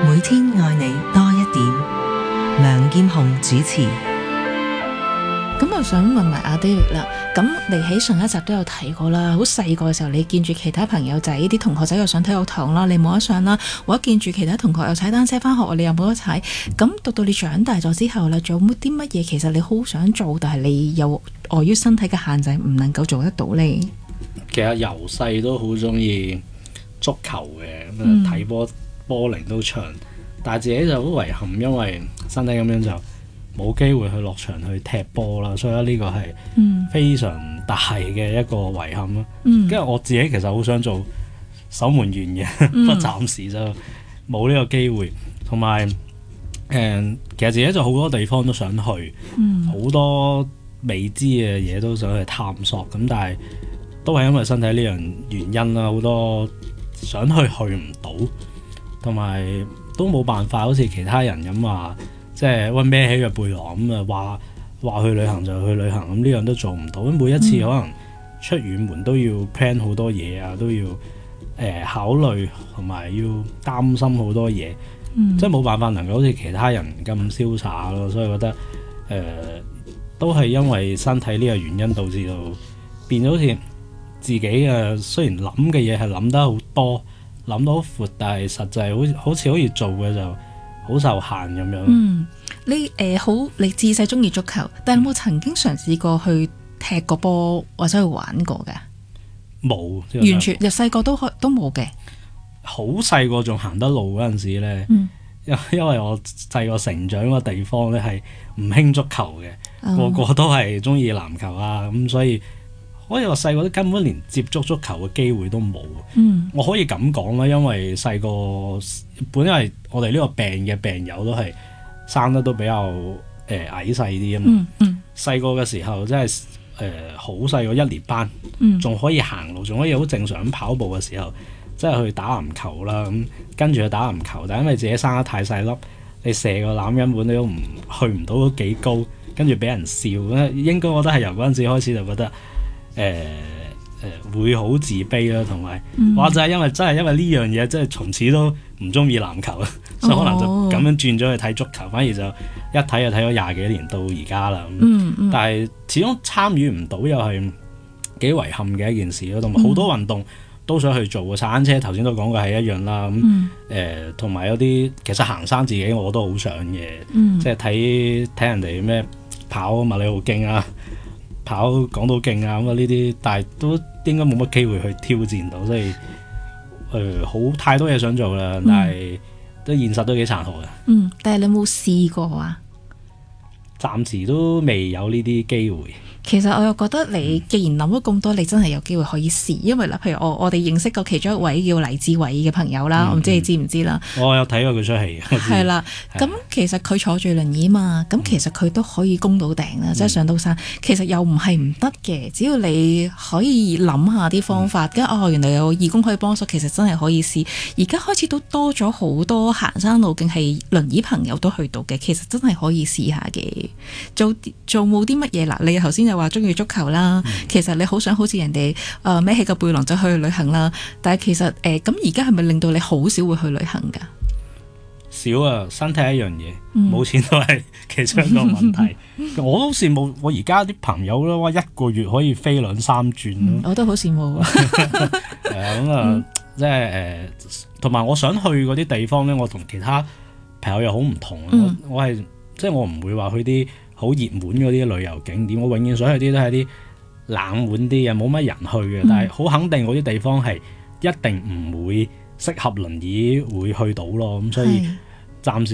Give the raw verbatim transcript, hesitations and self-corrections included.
每天愛你多一點。梁劍虹主持。 咁我想問埋阿 David 啦，咁你喺上一集都有提過啦，好細個嘅時候你見住其他朋友仔啲同學仔又上體育堂啦，你冇得上啦，或者見住其他同學又踩單車返學，你又冇得踩。咁到到你長大咗之後啦，仲有冇啲乜嘢其實你好想做，但係你又礙於身體嘅限制唔能夠做得到呢？ 其實由細都好中意足球嘅，咁睇波波齡都長，但係自己就好遺憾，因為身體咁樣就冇機會去落場去踢波啦，所以呢個係非常大嘅一個遺憾咯。跟住、嗯、我自己其實好想做守門員嘅，不過、嗯、暫時就冇呢個機會。同埋誒，其實自己就好多地方都想去，好、嗯、多未知嘅嘢都想去探索。咁但係都係因為身體呢樣原因啦，好多想去去唔到，同埋都冇辦法好似其他人咁話。即係屈孭起個背囊咁啊，話話去旅行就去旅行，咁呢樣都做唔到。咁每一次可能出遠門都要 plan 好多嘢啊，都要誒、呃、考慮同埋要擔心好多嘢，嗯、即係冇辦法能夠好似其他人咁瀟灑咯。所以覺得誒、呃、都係因為身體呢個原因導致到變咗好似自己嘅，雖然諗嘅嘢係諗得好多，諗得好闊，但係實際好似好似可以做嘅就好受限咁樣。 嗯，你誒、呃、好，你自細中意足球，但係有冇曾經嘗試過去踢過波或者去玩過嘅？ 冇， 完全由細個都都冇嘅。 好細個仲行得路嗰陣時咧，因、嗯、因為我細個成長個地方咧係唔興足球嘅，嗯、個個都係中意籃球啊，咁所以可以話細個都根本連接觸足球嘅機會都冇。嗯、我可以咁講啦，因為細個本因為我哋呢個病嘅病友都係生得都比較誒、呃、矮細啲啊嘛。細個嘅時候真係誒好細個一年班，仲、嗯、可以行路，仲可以好正常咁跑步嘅時候，即係去打籃球啦。咁跟住去打籃球，但係因為自己生得太細粒，你射個籃根本都唔去唔到幾高，跟住俾人笑。應該我覺得係由嗰陣時開始就覺得。誒誒、呃呃、會好自卑啦，同埋或者係因為真係因為呢樣嘢，即係從此都唔中意籃球，所以可能就咁樣轉咗去睇足球，反而就一睇就睇咗廿幾年到而家啦。嗯嗯、但係始終參與唔到，又係幾遺憾嘅一件事咯。同埋好多運動都想去做嘅，踩單車頭先都講過係一樣啦。咁誒同埋有啲其實行山自己我都好想嘅，嗯、即係睇睇人哋咩跑麥理浩徑啊。跑港島徑啊咁啊呢啲，但係都應該冇乜機會去挑戰到，所以誒好、呃、太多嘢想做啦，但係都現實都幾殘酷嘅。嗯， 但係你有冇試過啊？ 暫時都未有呢啲機會。 其實我又覺得你既然諗咗咁多，你真係有機會可以試，因為啦，譬如我我哋認識過其中一位叫黎志偉嘅朋友啦，嗯、我唔知你知唔知啦？ 我有睇過佢出戲。 係啦，咁其實佢坐住輪椅嘛，咁其實佢都可以攻到頂啦，即係、嗯、上到山。其實又唔係唔得嘅，只要你可以諗下啲方法，跟住、嗯、哦原來有義工可以幫手，其實真係可以試。而家開始都多咗好多行山路徑係輪椅朋友都去到嘅，其實真係可以試下嘅。做做冇啲乜嘢啦？你頭先又話中意足球啦，嗯、其實你好想好似人哋誒孭起個背囊就去旅行啦，但係其實誒咁而家係咪令到你好少會去旅行噶？ 少啊，身體一樣嘢，冇、嗯、錢都係其中一個問題。我都羨慕我而家啲朋友啦，哇一個月可以飛兩三轉咯、嗯， 我都好羨慕。 誒咁啊，即係誒，同埋我想去嗰啲地方咧，我同其他朋友又好唔同。嗯、我我係即係我唔會話去啲好熱門嗰啲旅遊景點，我永遠想去啲都係啲冷門啲嘅，冇乜人去嘅，嗯、但係好肯定嗰啲地方係一定唔會適合輪椅會去到咯，咁所以暫時。